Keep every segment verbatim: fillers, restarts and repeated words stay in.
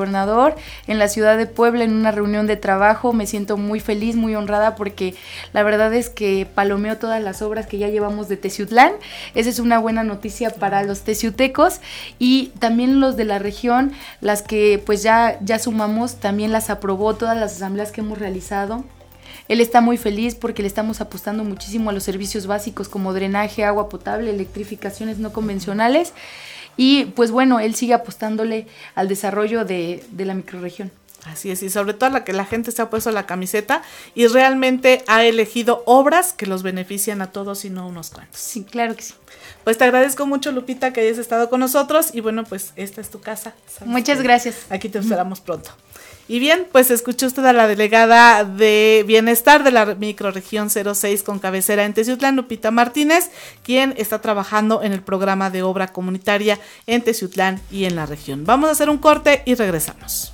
gobernador en la ciudad de Puebla en una reunión de trabajo. Me siento muy feliz, muy honrada porque la verdad es que palomeó todas las obras que ya llevamos de Teciutlán. Esa es una buena noticia para los teciutecos y también los de la región, las que pues ya, ya sumamos, también las aprobó todas las asambleas que hemos realizado. Él está muy feliz porque le estamos apostando muchísimo a los servicios básicos como drenaje, agua potable, electrificaciones no convencionales y pues bueno, él sigue apostándole al desarrollo de, de la microrregión. Así es, y sobre todo a la que la gente se ha puesto la camiseta y realmente ha elegido obras que los benefician a todos y no a unos cuantos. Sí, claro que sí. Pues te agradezco mucho, Lupita, que hayas estado con nosotros y bueno, pues esta es tu casa. Muchas gracias. Aquí te esperamos pronto. Y bien, pues escuchó usted a la delegada de Bienestar de la microrregión cero seis con cabecera en Teciutlán, Lupita Martínez, quien está trabajando en el programa de obra comunitaria en Teciutlán y en la región. Vamos a hacer un corte y regresamos.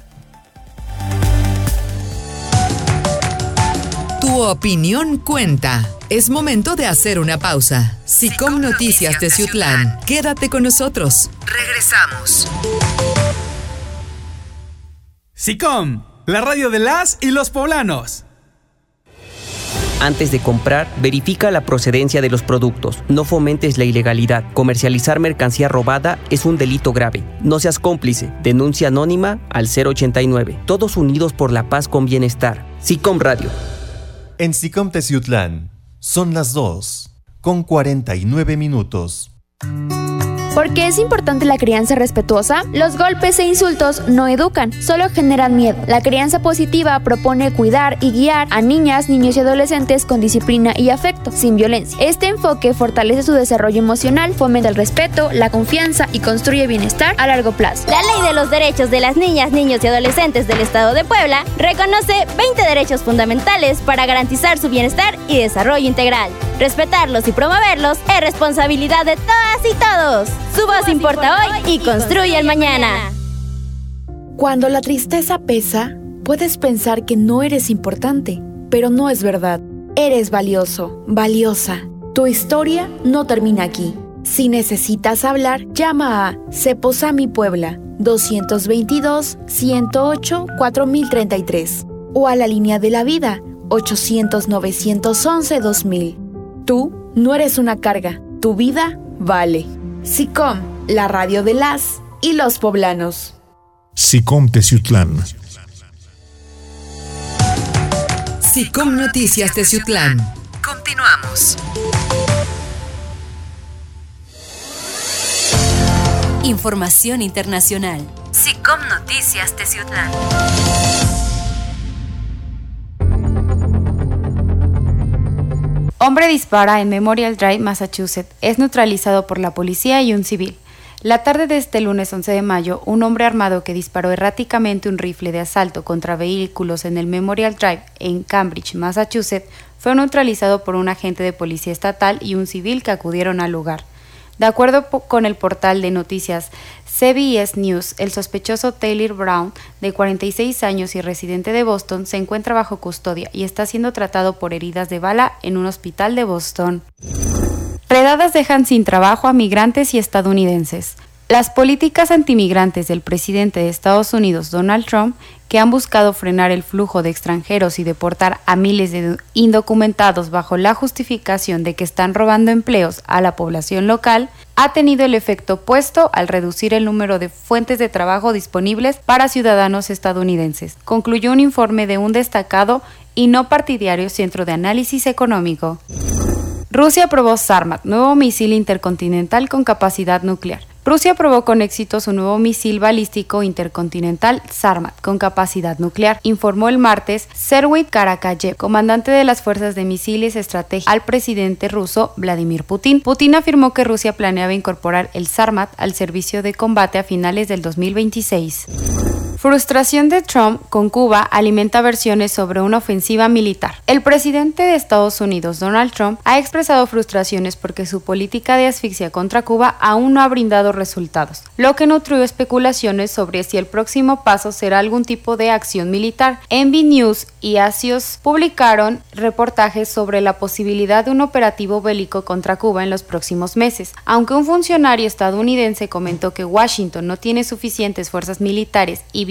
Tu opinión cuenta. Es momento de hacer una pausa. Sicom Noticias Teciutlán. Quédate con nosotros. Regresamos. Sicom, la radio de las y los poblanos. Antes de comprar, verifica la procedencia de los productos. No fomentes la ilegalidad. Comercializar mercancía robada es un delito grave. No seas cómplice. Denuncia anónima al cero ochenta y nueve. Todos unidos por la paz con bienestar. Sicom Radio. En Sicom Teciutlán son las dos con cuarenta y nueve minutos. ¿Por qué es importante la crianza respetuosa? Los golpes e insultos no educan, solo generan miedo. La crianza positiva propone cuidar y guiar a niñas, niños y adolescentes con disciplina y afecto, sin violencia. Este enfoque fortalece su desarrollo emocional, fomenta el respeto, la confianza y construye bienestar a largo plazo. La Ley de los Derechos de las Niñas, Niños y Adolescentes del Estado de Puebla reconoce veinte derechos fundamentales para garantizar su bienestar y desarrollo integral. Respetarlos y promoverlos es responsabilidad de todas y todos. Su voz importa hoy y construye el mañana. Cuando la tristeza pesa, puedes pensar que no eres importante, pero no es verdad. Eres valioso, valiosa. Tu historia no termina aquí. Si necesitas hablar, llama a Ceposami Puebla doscientos veintidós, ciento ocho, cuatro mil treinta y tres o a la línea de la vida ochocientos, novecientos once, dos mil. Tú no eres una carga, tu vida vale. Sicom, la radio de las y los poblanos. Sicom Teciutlán. Sicom Noticias Teciutlán. Continuamos. Información internacional. Sicom Noticias Teciutlán. Hombre dispara en Memorial Drive, Massachusetts. Es neutralizado por la policía y un civil. La tarde de este lunes once de mayo, un hombre armado que disparó erráticamente un rifle de asalto contra vehículos en el Memorial Drive en Cambridge, Massachusetts, fue neutralizado por un agente de policía estatal y un civil que acudieron al lugar. De acuerdo con el portal de noticias C B S News, el sospechoso Taylor Brown, de cuarenta y seis años y residente de Boston, se encuentra bajo custodia y está siendo tratado por heridas de bala en un hospital de Boston. Redadas dejan sin trabajo a migrantes y estadounidenses. Las políticas antimigrantes del presidente de Estados Unidos, Donald Trump, que han buscado frenar el flujo de extranjeros y deportar a miles de indocumentados bajo la justificación de que están robando empleos a la población local, ha tenido el efecto opuesto al reducir el número de fuentes de trabajo disponibles para ciudadanos estadounidenses, concluyó un informe de un destacado y no partidario Centro de Análisis Económico. Rusia probó Sarmat, nuevo misil intercontinental con capacidad nuclear. Rusia probó con éxito su nuevo misil balístico intercontinental Sarmat con capacidad nuclear, informó el martes Sergei Karakayev, comandante de las fuerzas de misiles estratégicos, al presidente ruso Vladimir Putin. Putin afirmó que Rusia planeaba incorporar el Sarmat al servicio de combate a finales del dos mil veintiséis. Frustración de Trump con Cuba alimenta versiones sobre una ofensiva militar. El presidente de Estados Unidos, Donald Trump, ha expresado frustraciones porque su política de asfixia contra Cuba aún no ha brindado resultados, lo que nutrió especulaciones sobre si el próximo paso será algún tipo de acción militar. N B C News y Axios publicaron reportajes sobre la posibilidad de un operativo bélico contra Cuba en los próximos meses, aunque un funcionario estadounidense comentó que Washington no tiene suficientes fuerzas militares y